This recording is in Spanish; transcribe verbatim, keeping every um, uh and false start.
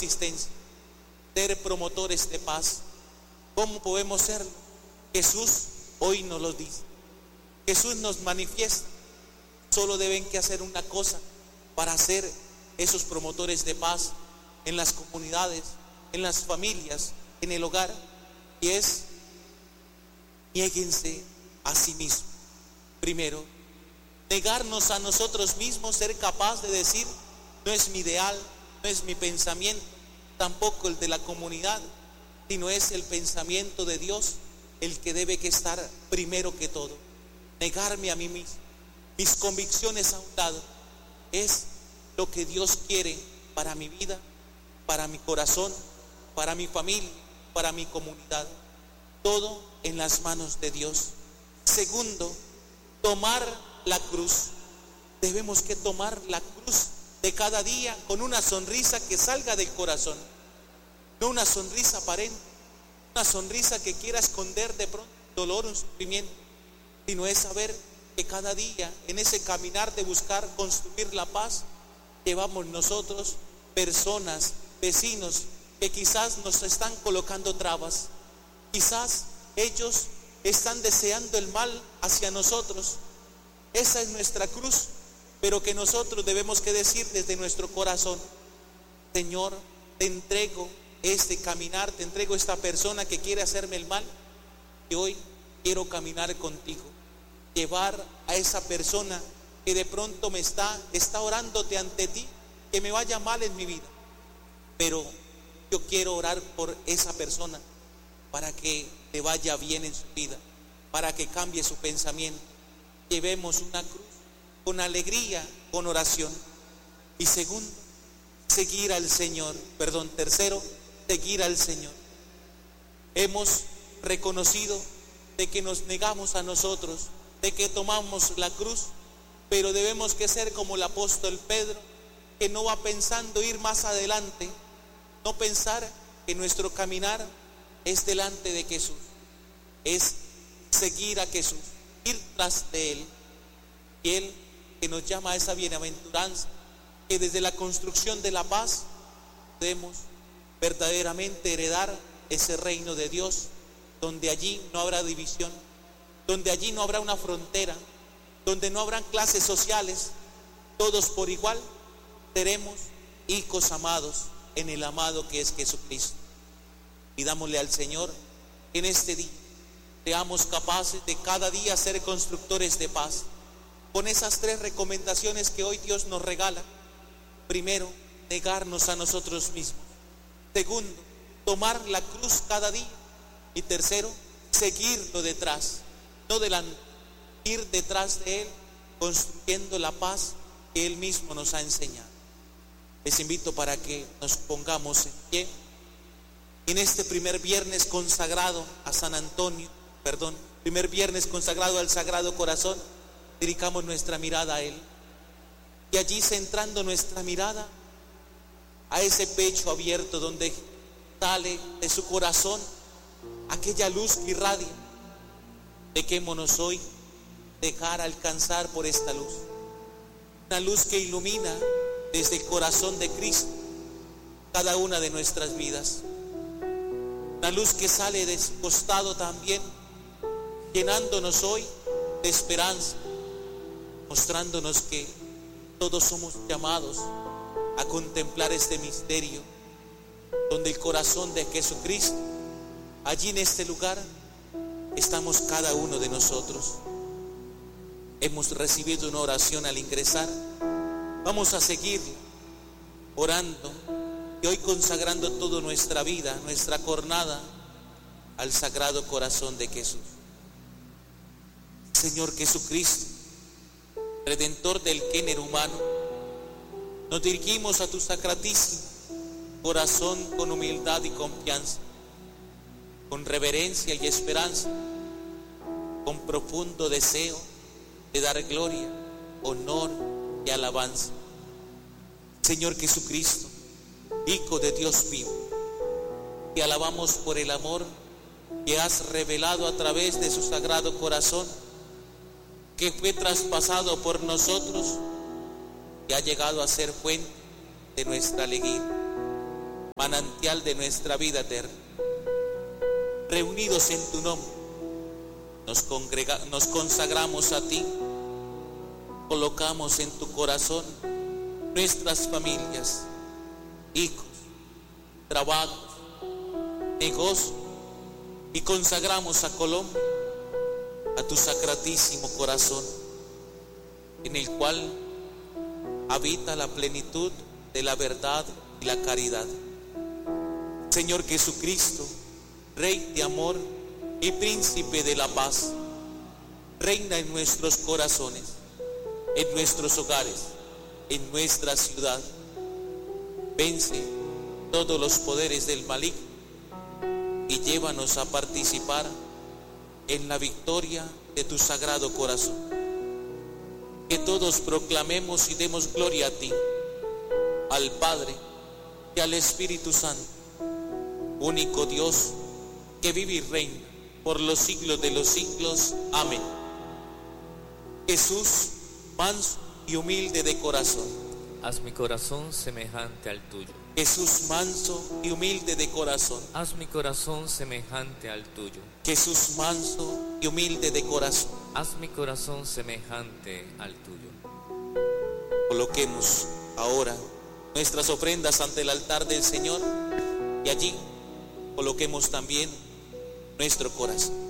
existencia, ser promotores de paz. ¿Cómo podemos serlo? Jesús hoy nos lo dice. Jesús nos manifiesta. Solo deben que hacer una cosa para ser esos promotores de paz en las comunidades, en las familias, en el hogar, y es: niéguense a sí mismos. Primero, negarnos a nosotros mismos, ser capaz de decir: no es mi ideal, no es mi pensamiento, tampoco el de la comunidad, sino es el pensamiento de Dios el que debe que estar primero que todo. Negarme a mí mismo, mis convicciones a un lado, es lo que Dios quiere para mi vida, para mi corazón, para mi familia, para mi comunidad. Todo en las manos de Dios. Segundo, tomar la cruz. Debemos que tomar la cruz de cada día con una sonrisa que salga del corazón, no una sonrisa aparente, una sonrisa que quiera esconder de pronto dolor o sufrimiento, sino es saber que cada día en ese caminar de buscar construir la paz, llevamos nosotros personas, vecinos que quizás nos están colocando trabas, quizás ellos están deseando el mal hacia nosotros. Esa es nuestra cruz, pero que nosotros debemos que decir desde nuestro corazón: Señor, te entrego este caminar, te entrego esta persona que quiere hacerme el mal, y hoy quiero caminar contigo, llevar a esa persona que de pronto me está, está orándote ante ti, que me vaya mal en mi vida, pero yo quiero orar por esa persona para que te vaya bien en su vida, para que cambie su pensamiento. Llevemos una cruz con alegría, con oración. Y segundo, seguir al Señor. Perdón, tercero, seguir al Señor. Hemos reconocido de que nos negamos a nosotros, de que tomamos la cruz, pero debemos que ser como el apóstol Pedro, que no va pensando ir más adelante, no pensar que nuestro caminar es delante de Jesús, es seguir a Jesús, ir tras de Él, y Él que nos llama a esa bienaventuranza, que desde la construcción de la paz podemos verdaderamente heredar ese reino de Dios, donde allí no habrá división, donde allí no habrá una frontera, donde no habrán clases sociales, todos por igual seremos hijos amados en el amado que es Jesucristo. Pidámosle al Señor que en este día seamos capaces de cada día ser constructores de paz, con esas tres recomendaciones que hoy Dios nos regala. Primero, negarnos a nosotros mismos. Segundo, tomar la cruz cada día. Y tercero, seguirlo detrás, no delante, ir detrás de Él, construyendo la paz que Él mismo nos ha enseñado. Les invito para que nos pongamos en pie en este primer viernes consagrado a San Antonio, perdón, primer viernes consagrado al Sagrado Corazón. Dirigamos nuestra mirada a Él, y allí centrando nuestra mirada a ese pecho abierto donde sale de su corazón aquella luz que irradia. Dejémonos hoy dejar alcanzar por esta luz, una luz que ilumina desde el corazón de Cristo cada una de nuestras vidas, una luz que sale de su costado también, llenándonos hoy de esperanza, mostrándonos que todos somos llamados a contemplar este misterio, donde el corazón de Jesucristo, allí en este lugar, estamos cada uno de nosotros. Hemos recibido una oración al ingresar. Vamos a seguir orando y hoy consagrando toda nuestra vida, nuestra jornada al Sagrado Corazón de Jesús. Señor Jesucristo, Redentor del género humano, nos dirigimos a tu sacratísimo corazón con humildad y confianza, con reverencia y esperanza, con profundo deseo de dar gloria, honor y alabanza. Señor Jesucristo, Hijo de Dios vivo, te alabamos por el amor que has revelado a través de su Sagrado Corazón, que fue traspasado por nosotros y ha llegado a ser fuente de nuestra alegría. manantial de nuestra vida eterna. Reunidos en tu nombre, nos, congrega, nos consagramos a ti, colocamos en tu corazón nuestras familias, hijos, trabajos, negocios, y consagramos a Colombia a tu sacratísimo corazón, en el cual habita la plenitud de la verdad y la caridad. Señor Jesucristo, Rey de amor y Príncipe de la paz, reina en nuestros corazones, en nuestros hogares, en nuestra ciudad. Vence todos los poderes del maligno y llévanos a participar en la victoria de tu sagrado corazón. Que todos proclamemos y demos gloria a ti, al Padre y al Espíritu Santo, único Dios que vive y reina por los siglos de los siglos. Amén. Jesús, manso y humilde de corazón, haz mi corazón semejante al tuyo. Jesús, manso y humilde de corazón, haz mi corazón semejante al tuyo. Jesús, manso y humilde de corazón, haz mi corazón semejante al tuyo. Coloquemos ahora nuestras ofrendas ante el altar del Señor y allí coloquemos también nuestro corazón.